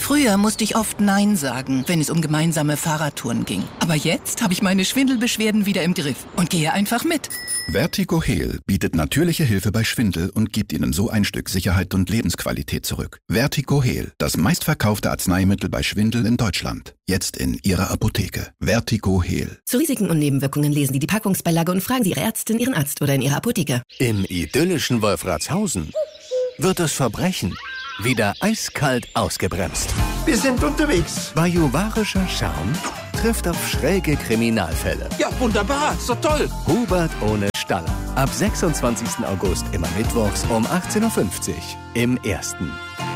Früher musste ich oft Nein sagen, wenn es um gemeinsame Fahrradtouren ging. Aber jetzt habe ich meine Schwindelbeschwerden wieder im Griff und gehe einfach mit. Vertigo Heal bietet natürliche Hilfe bei Schwindel und gibt Ihnen so ein Stück Sicherheit und Lebensqualität zurück. Vertigo Heal, das meistverkaufte Arzneimittel bei Schwindel in Deutschland. Jetzt in Ihrer Apotheke. Vertigo Heal. Zu Risiken und Nebenwirkungen lesen Sie die Packungsbeilage und fragen Sie Ihre Ärztin, Ihren Arzt oder in Ihrer Apotheke. Im idyllischen Wolfratshausen wird das Verbrechen wieder eiskalt ausgebremst. Wir sind unterwegs. Bajuwarischer Charme trifft auf schräge Kriminalfälle. Ja, wunderbar. Ist doch toll. Hubert ohne Staller. Ab 26. August immer mittwochs um 18.50 Uhr im Ersten.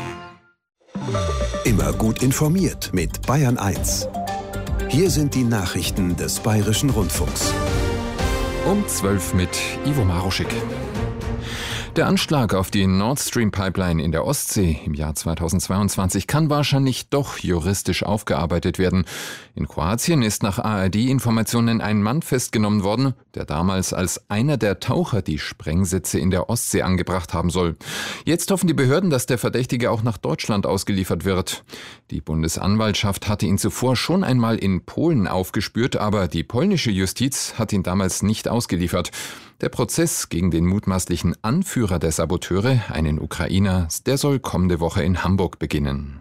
Immer gut informiert mit Bayern 1. Hier sind die Nachrichten des Bayerischen Rundfunks. Um 12 mit Ivo Maruschik. Der Anschlag auf die Nord Stream Pipeline in der Ostsee im Jahr 2022 kann wahrscheinlich doch juristisch aufgearbeitet werden. In Kroatien ist nach ARD-Informationen ein Mann festgenommen worden, der damals als einer der Taucher die Sprengsätze in der Ostsee angebracht haben soll. Jetzt hoffen die Behörden, dass der Verdächtige auch nach Deutschland ausgeliefert wird. Die Bundesanwaltschaft hatte ihn zuvor schon einmal in Polen aufgespürt, aber die polnische Justiz hat ihn damals nicht ausgeliefert. Der Prozess gegen den mutmaßlichen Anführer der Saboteure, einen Ukrainer, der soll kommende Woche in Hamburg beginnen.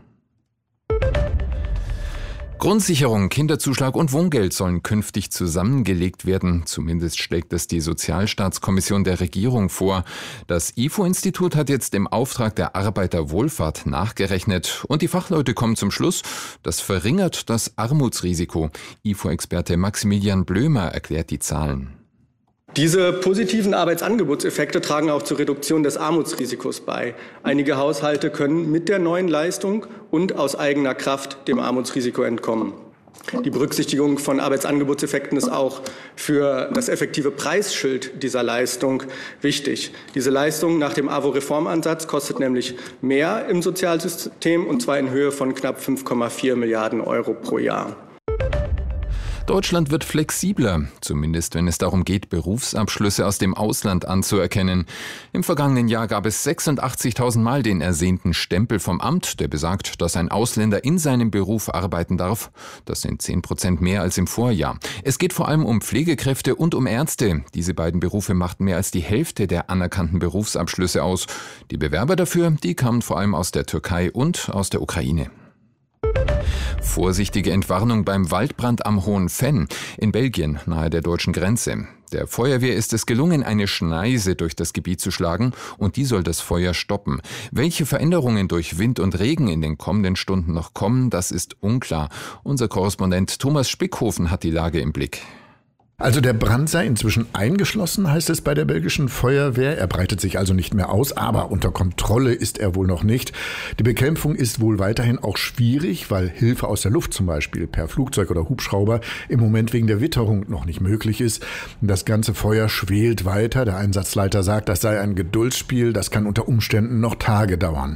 Grundsicherung, Kinderzuschlag und Wohngeld sollen künftig zusammengelegt werden. Zumindest schlägt es die Sozialstaatskommission der Regierung vor. Das IFO-Institut hat jetzt im Auftrag der Arbeiterwohlfahrt nachgerechnet. Und die Fachleute kommen zum Schluss, das verringert das Armutsrisiko. IFO-Experte Maximilian Blömer erklärt die Zahlen. Diese positiven Arbeitsangebotseffekte tragen auch zur Reduktion des Armutsrisikos bei. Einige Haushalte können mit der neuen Leistung und aus eigener Kraft dem Armutsrisiko entkommen. Die Berücksichtigung von Arbeitsangebotseffekten ist auch für das effektive Preisschild dieser Leistung wichtig. Diese Leistung nach dem AWO-Reformansatz kostet nämlich mehr im Sozialsystem, und zwar in Höhe von knapp 5,4 Milliarden Euro pro Jahr. Deutschland wird flexibler, zumindest wenn es darum geht, Berufsabschlüsse aus dem Ausland anzuerkennen. Im vergangenen Jahr gab es 86.000 Mal den ersehnten Stempel vom Amt, der besagt, dass ein Ausländer in seinem Beruf arbeiten darf. Das sind 10% mehr als im Vorjahr. Es geht vor allem um Pflegekräfte und um Ärzte. Diese beiden Berufe machten mehr als die Hälfte der anerkannten Berufsabschlüsse aus. Die Bewerber dafür, die kamen vor allem aus der Türkei und aus der Ukraine. Vorsichtige Entwarnung beim Waldbrand am Hohen Venn in Belgien nahe der deutschen Grenze. Der Feuerwehr ist es gelungen, eine Schneise durch das Gebiet zu schlagen, und die soll das Feuer stoppen. Welche Veränderungen durch Wind und Regen in den kommenden Stunden noch kommen, das ist unklar. Unser Korrespondent Thomas Spickhofen hat die Lage im Blick. Also der Brand sei inzwischen eingeschlossen, heißt es bei der belgischen Feuerwehr. Er breitet sich also nicht mehr aus, aber unter Kontrolle ist er wohl noch nicht. Die Bekämpfung ist wohl weiterhin auch schwierig, weil Hilfe aus der Luft, zum Beispiel per Flugzeug oder Hubschrauber, im Moment wegen der Witterung noch nicht möglich ist. Das ganze Feuer schwelt weiter. Der Einsatzleiter sagt, das sei ein Geduldsspiel, das kann unter Umständen noch Tage dauern.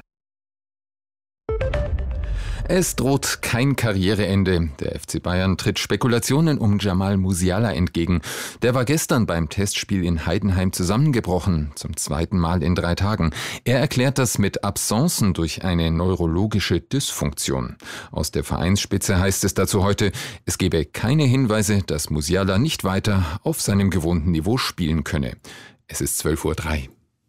Es droht kein Karriereende. Der FC Bayern tritt Spekulationen um Jamal Musiala entgegen. Der war gestern beim Testspiel in Heidenheim zusammengebrochen, zum zweiten Mal in 3 Tagen. Er erklärt das mit Absencen durch eine neurologische Dysfunktion. Aus der Vereinsspitze heißt es dazu heute, es gebe keine Hinweise, dass Musiala nicht weiter auf seinem gewohnten Niveau spielen könne. Es ist 12:03 Uhr.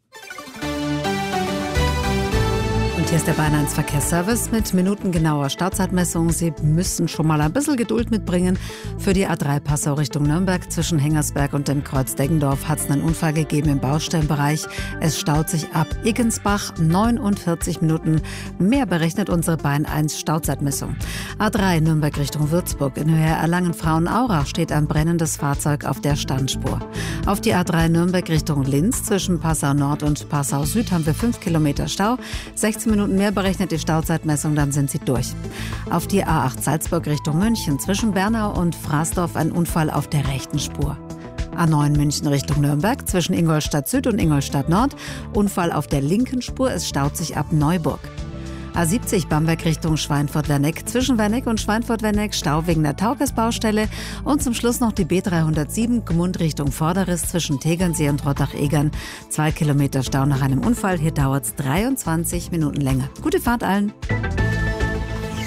Und hier ist der Bayern 1 Verkehrsservice mit minutengenauer Startzeitmessung. Sie müssen schon mal ein bisschen Geduld mitbringen. Für die A3 Passau Richtung Nürnberg zwischen Hengersberg und dem Kreuz Deggendorf hat es einen Unfall gegeben im Baustellenbereich. Es staut sich ab Iggensbach 49 Minuten. Mehr berechnet unsere Bayern 1 Startzeitmessung. A3 Nürnberg Richtung Würzburg in Höhe Erlangen-Frauenaurach steht ein brennendes Fahrzeug auf der Standspur. Auf die A3 Nürnberg Richtung Linz zwischen Passau Nord und Passau Süd haben wir 5 Kilometer Stau. 16 Minuten mehr berechnet die Stauzeitmessung, dann sind sie durch. Auf die A8 Salzburg Richtung München zwischen Bernau und Fraßdorf ein Unfall auf der rechten Spur. A9 München Richtung Nürnberg zwischen Ingolstadt Süd und Ingolstadt Nord. Unfall auf der linken Spur, es staut sich ab Neuburg. A70 Bamberg Richtung Schweinfurt-Werneck. Zwischen Werneck und Schweinfurt-Werneck Stau wegen der Taukes-Baustelle. Und zum Schluss noch die B307 Gmund Richtung Vorderriss zwischen Tegernsee und Rottach-Egern. 2 Kilometer Stau nach einem Unfall. Hier dauert es 23 Minuten länger. Gute Fahrt allen!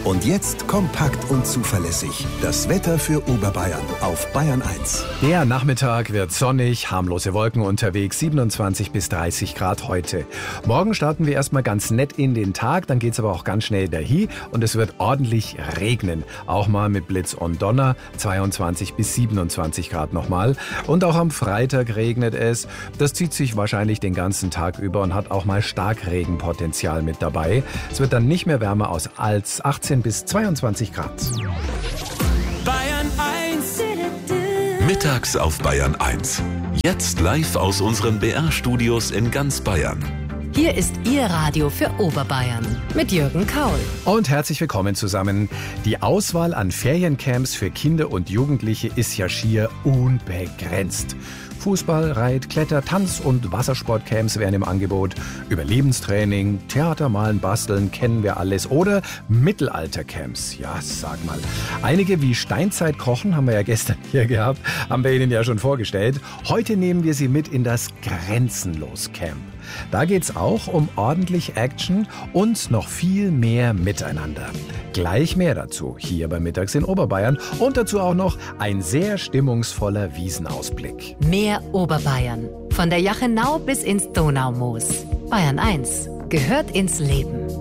Und jetzt kompakt und zuverlässig. Das Wetter für Oberbayern auf Bayern 1. Der Nachmittag wird sonnig, harmlose Wolken unterwegs, 27 bis 30 Grad heute. Morgen starten wir erstmal ganz nett in den Tag, dann geht's aber auch ganz schnell dahin und es wird ordentlich regnen. Auch mal mit Blitz und Donner, 22 bis 27 Grad nochmal. Und auch am Freitag regnet es. Das zieht sich wahrscheinlich den ganzen Tag über und hat auch mal Starkregenpotenzial mit dabei. Es wird dann nicht mehr wärmer als 18 bis 22 Grad. Bayern 1. Mittags auf Bayern 1. Jetzt live aus unseren BR-Studios in ganz Bayern. Hier ist Ihr Radio für Oberbayern mit Jürgen Kaul. Und herzlich willkommen zusammen. Die Auswahl an Feriencamps für Kinder und Jugendliche ist ja schier unbegrenzt. Fußball, Reit-, Kletter-, Tanz- und Wassersportcamps wären im Angebot. Überlebenstraining, Theater, Malen, Basteln, kennen wir alles. Oder Mittelaltercamps. Ja, sag mal. Einige wie Steinzeit kochen, haben wir ja gestern hier gehabt, haben wir Ihnen ja schon vorgestellt. Heute nehmen wir Sie mit in das Grenzenlos-Camp. Da geht's auch um ordentlich Action und noch viel mehr Miteinander. Gleich mehr dazu hier bei Mittags in Oberbayern und dazu auch noch ein sehr stimmungsvoller Wiesenausblick. Mehr Oberbayern. Von der Jachenau bis ins Donaumoos. Bayern 1 gehört ins Leben.